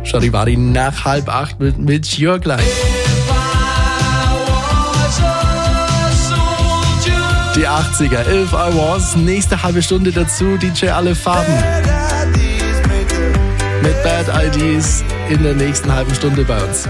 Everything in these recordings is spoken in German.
Charivari nach 7:30 mit Your Gleich. Die 80er, If I Was, nächste halbe Stunde dazu, DJ Alle Farben. Mit Bad IDs in der nächsten halben Stunde bei uns.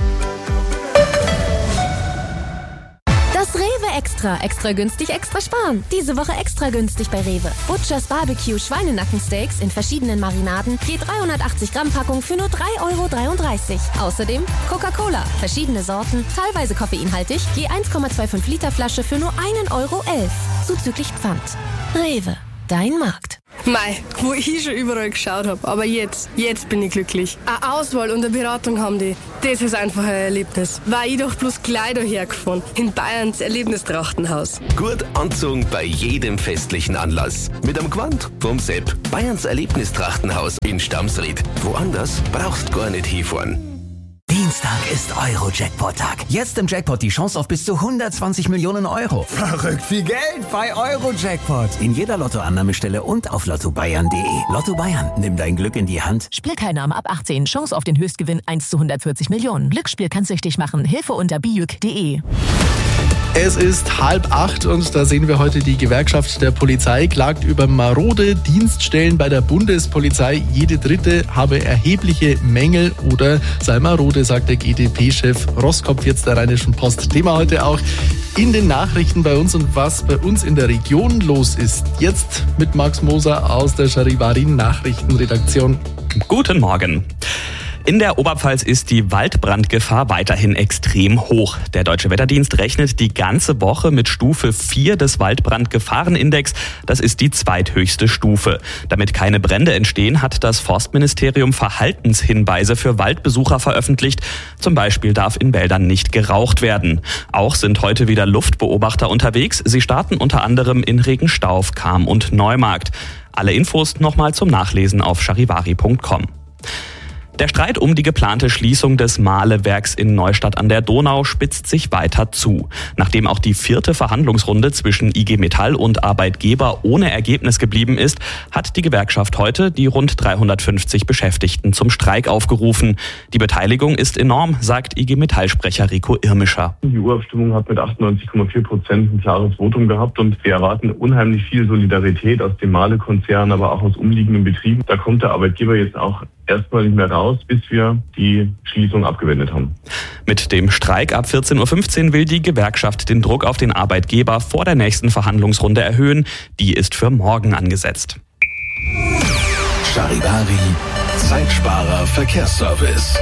Das Rewe Extra günstig, extra sparen. Diese Woche extra günstig bei Rewe. Butchers Barbecue Schweinenackensteaks in verschiedenen Marinaden, je 380 Gramm Packung für nur 3,33 €. Außerdem Coca-Cola, verschiedene Sorten, teilweise koffeinhaltig, je 1,25 Liter Flasche für nur 1,11 €. Zuzüglich Pfand. Rewe, dein Markt. Mei, wo ich schon überall geschaut habe, aber jetzt bin ich glücklich. Eine Auswahl und eine Beratung haben die, das ist einfach ein Erlebnis. War ich doch bloß gleich dahergefahren, in Bayerns Erlebnistrachtenhaus. Gut angezogen bei jedem festlichen Anlass. Mit einem Gewand vom Sepp. Bayerns Erlebnistrachtenhaus in Stamsried. Woanders brauchst gar nicht hinfahren. Dienstag ist Euro-Jackpot-Tag. Jetzt im Jackpot die Chance auf bis zu 120 Millionen €. Verrückt viel Geld bei Euro-Jackpot. In jeder Lottoannahmestelle und auf lottobayern.de. Lotto Bayern, nimm dein Glück in die Hand. Spielteilnahme ab 18. Chance auf den Höchstgewinn 1 zu 140 Millionen. Glücksspiel kann süchtig machen. Hilfe unter bijuk.de. Es ist 7:30 und da sehen wir heute, die Gewerkschaft der Polizei klagt über marode Dienststellen bei der Bundespolizei. Jede dritte habe erhebliche Mängel oder sei marode, sagt der GdP-Chef Roskopf jetzt der Rheinischen Post. Thema heute auch in den Nachrichten bei uns und was bei uns in der Region los ist. Jetzt mit Max Moser aus der Charivari Nachrichtenredaktion. Guten Morgen. In der Oberpfalz ist die Waldbrandgefahr weiterhin extrem hoch. Der Deutsche Wetterdienst rechnet die ganze Woche mit Stufe 4 des Waldbrandgefahrenindex. Das ist die zweithöchste Stufe. Damit keine Brände entstehen, hat das Forstministerium Verhaltenshinweise für Waldbesucher veröffentlicht. Zum Beispiel darf in Wäldern nicht geraucht werden. Auch sind heute wieder Luftbeobachter unterwegs. Sie starten unter anderem in Regenstauf, Cham und Neumarkt. Alle Infos nochmal zum Nachlesen auf charivari.com. Der Streit um die geplante Schließung des Mahle-Werks in Neustadt an der Donau spitzt sich weiter zu. Nachdem auch die 4. Verhandlungsrunde zwischen IG Metall und Arbeitgeber ohne Ergebnis geblieben ist, hat die Gewerkschaft heute die rund 350 Beschäftigten zum Streik aufgerufen. Die Beteiligung ist enorm, sagt IG Metall-Sprecher Rico Irmischer. Die Urabstimmung hat mit 98,4% ein klares Votum gehabt und wir erwarten unheimlich viel Solidarität aus dem Mahle-Konzern, aber auch aus umliegenden Betrieben. Da kommt der Arbeitgeber jetzt auch erstmal nicht mehr raus, bis wir die Schließung abgewendet haben. Mit dem Streik ab 14:15 Uhr will die Gewerkschaft den Druck auf den Arbeitgeber vor der nächsten Verhandlungsrunde erhöhen. Die ist für morgen angesetzt. Charivari, Zeitsparer Verkehrsservice.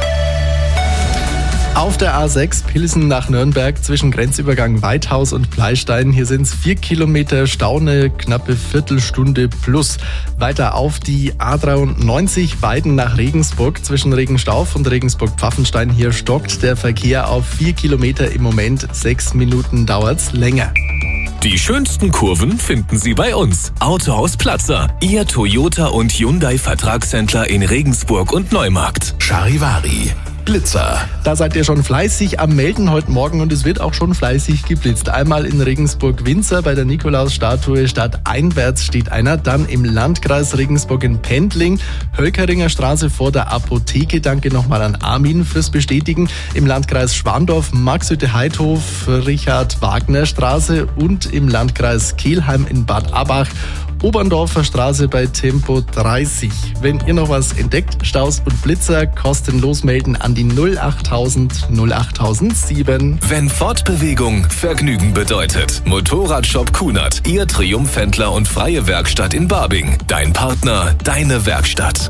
Auf der A6 Pilsen nach Nürnberg zwischen Grenzübergang Weithaus und Pleistein. Hier sind es 4 Kilometer Stau, eine knappe Viertelstunde plus. Weiter auf die A93 Weiden nach Regensburg zwischen Regenstauf und Regensburg-Pfaffenstein. Hier stockt der Verkehr auf 4 Kilometer im Moment. 6 Minuten dauert's länger. Die schönsten Kurven finden Sie bei uns. Autohaus Platzer, Ihr Toyota und Hyundai Vertragshändler in Regensburg und Neumarkt. Charivari, Blitzer. Da seid ihr schon fleißig am Melden heute Morgen und es wird auch schon fleißig geblitzt. Einmal in Regensburg-Winzer bei der Nikolausstatue stadteinwärts steht einer. Dann im Landkreis Regensburg in Pendling, Hölkeringer Straße vor der Apotheke. Danke nochmal an Armin fürs Bestätigen. Im Landkreis Schwandorf, Maxhütte-Heidhof, Richard-Wagner-Straße und im Landkreis Kelheim in Bad Abach. Oberndorfer Straße bei Tempo 30. Wenn ihr noch was entdeckt, Staus und Blitzer, kostenlos melden an die 08000 08007. Wenn Fortbewegung Vergnügen bedeutet. Motorradshop Kunert, Ihr Triumphhändler und freie Werkstatt in Barbing. Dein Partner, deine Werkstatt.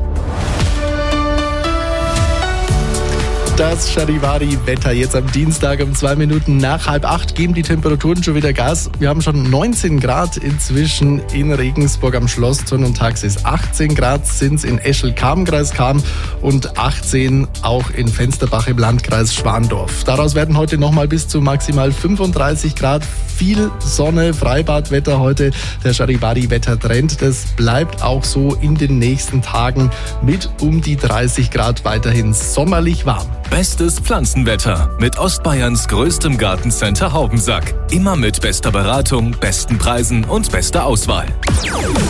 Das Charivari-Wetter jetzt am Dienstag um 2 Minuten nach 7:30 geben die Temperaturen schon wieder Gas. Wir haben schon 19 Grad inzwischen in Regensburg am Schlossturm und tagsüber 18 Grad sind es in Eschel-Cham, Kreis Cham und 18 auch in Fensterbach im Landkreis Schwandorf. Daraus werden heute nochmal bis zu maximal 35 Grad. Viel Sonne, Freibadwetter heute. Der Charivari-Wettertrend, das bleibt auch so in den nächsten Tagen mit um die 30 Grad weiterhin sommerlich warm. Bestes Pflanzenwetter mit Ostbayerns größtem Gartencenter Haubensack. Immer mit bester Beratung, besten Preisen und bester Auswahl.